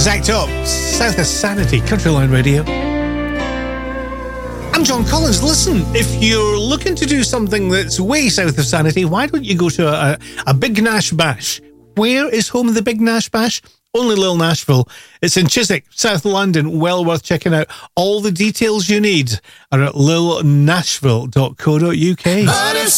Zacked Up, South of Sanity, Countryline Radio. I'm John Collins. Listen, if you're looking to do something that's way south of sanity, why don't you go to a Big Nash Bash? Where is home of the Big Nash Bash? Only Lil Nashville. It's in Chiswick, South London. Well worth checking out. All the details you need are at lilnashville.co.uk.